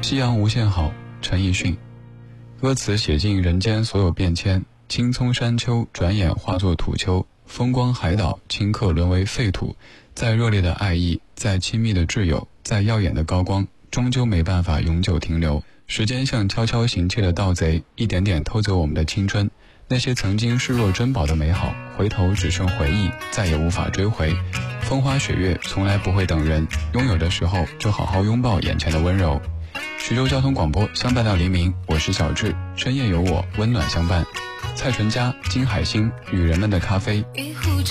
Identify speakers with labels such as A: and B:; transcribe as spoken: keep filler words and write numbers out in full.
A: 夕阳无限好，陈奕迅。歌词写尽人间所有变迁，青葱山丘转眼化作土丘，风光海岛顷刻沦为废土。再热烈的爱意，再亲密的挚友，再耀眼的高光，终究没办法永久停留。时间像悄悄行窃的盗贼，一点点偷走我们的青春。那些曾经视若珍宝的美好，回头只剩回忆，再也无法追回。风花雪月从来不会等人，拥有的时候就好好拥抱眼前的温柔。徐州交通广播，相伴到黎明，我是小智，深夜有我温暖相伴。蔡淳佳、金海心，女人们的咖啡。
B: 一壶